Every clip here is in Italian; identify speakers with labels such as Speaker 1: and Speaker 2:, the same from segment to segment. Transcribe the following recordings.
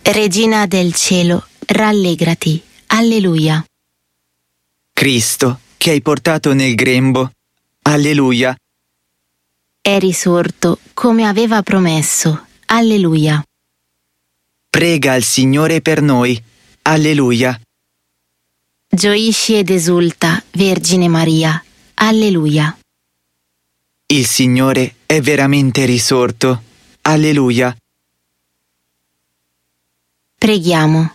Speaker 1: Regina del cielo, rallegrati. Alleluia.
Speaker 2: Cristo, che hai portato nel grembo. Alleluia.
Speaker 1: È risorto come aveva promesso. Alleluia.
Speaker 2: Prega al Signore per noi. Alleluia.
Speaker 1: Gioisci ed esulta, Vergine Maria. Alleluia.
Speaker 2: Il Signore è veramente risorto. Alleluia.
Speaker 1: Preghiamo.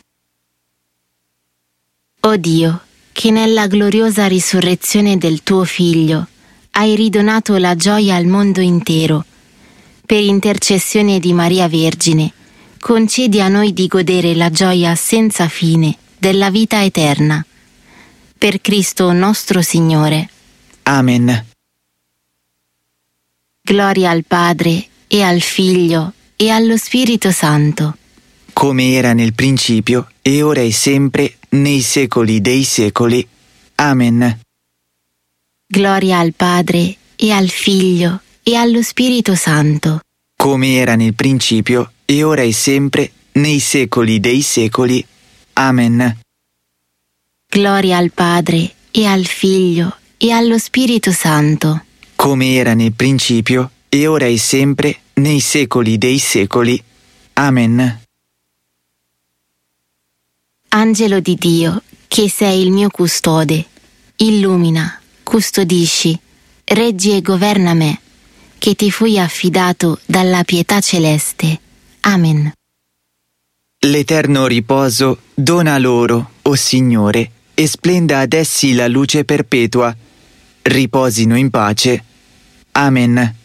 Speaker 1: O Dio, che nella gloriosa risurrezione del tuo Figlio hai ridonato la gioia al mondo intero, per intercessione di Maria Vergine, concedi a noi di godere la gioia senza fine della vita eterna. Per Cristo nostro Signore.
Speaker 2: Amen.
Speaker 1: Gloria al Padre, e al Figlio, e allo Spirito Santo.
Speaker 2: Come era nel principio, e ora e sempre, nei secoli dei secoli. Amen.
Speaker 1: Gloria al Padre, e al Figlio, e allo Spirito Santo.
Speaker 2: Come era nel principio, e ora e sempre, nei secoli dei secoli. Amen.
Speaker 1: Gloria al Padre, e al Figlio, e allo Spirito Santo.
Speaker 2: Come era nel principio, e ora e sempre, nei secoli dei secoli. Amen.
Speaker 1: Angelo di Dio, che sei il mio custode, illumina, custodisci, reggi e governa me, che ti fui affidato dalla pietà celeste. Amen.
Speaker 2: L'eterno riposo dona loro, o Signore, e splenda ad essi la luce perpetua. Riposino in pace. Amen.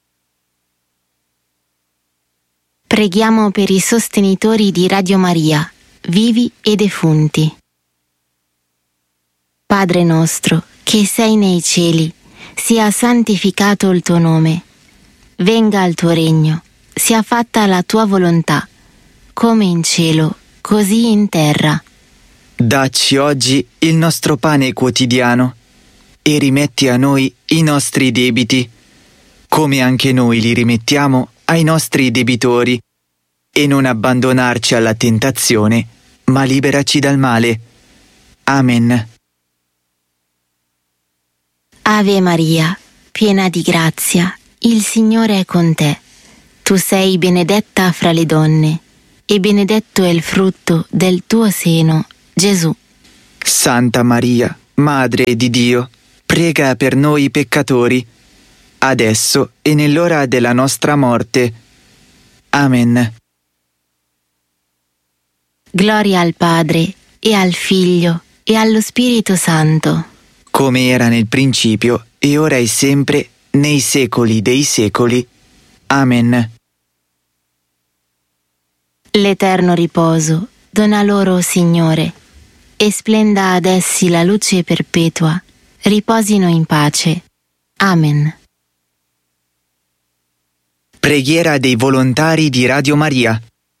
Speaker 1: Preghiamo per i sostenitori di Radio Maria, vivi e defunti. Padre nostro, che sei nei cieli, sia santificato il tuo nome. Venga il tuo regno, sia fatta la tua volontà, come in cielo, così in terra.
Speaker 2: Dacci oggi il nostro pane quotidiano e rimetti a noi i nostri debiti, come anche noi li rimettiamo ai nostri debitori, e non abbandonarci alla tentazione, ma liberaci dal male. Amen.
Speaker 1: Ave Maria, piena di grazia, il Signore è con te. Tu sei benedetta fra le donne, e benedetto è il frutto del tuo seno, Gesù.
Speaker 2: Santa Maria, Madre di Dio, prega per noi peccatori, adesso e nell'ora della nostra morte. Amen.
Speaker 1: Gloria al Padre, e al Figlio, e allo Spirito Santo.
Speaker 2: Come era nel principio, e ora e sempre, nei secoli dei secoli. Amen.
Speaker 1: L'eterno riposo dona loro, Signore, e splenda ad essi la luce perpetua. Riposino in pace. Amen.
Speaker 2: Preghiera dei volontari di Radio Maria.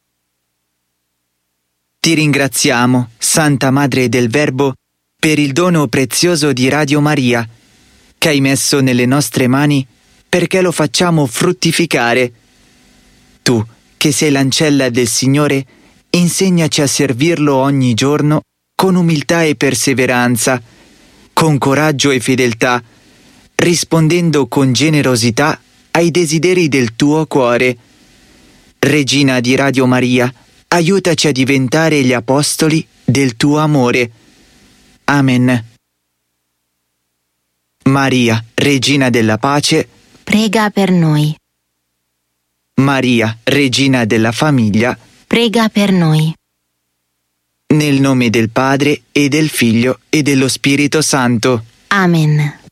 Speaker 2: Ti ringraziamo, Santa Madre del Verbo, per il dono prezioso di Radio Maria, che hai messo nelle nostre mani perché lo facciamo fruttificare. Tu, che sei l'ancella del Signore, insegnaci a servirlo ogni giorno con umiltà e perseveranza, con coraggio e fedeltà, rispondendo con generosità ai desideri del tuo cuore. Regina di Radio Maria, aiutaci a diventare gli apostoli del tuo amore. Amen. Maria, Regina della pace,
Speaker 1: Prega per noi.
Speaker 2: Maria, Regina della famiglia,
Speaker 1: Prega per noi.
Speaker 2: nel nome del Padre e del Figlio e dello Spirito Santo.
Speaker 1: Amen.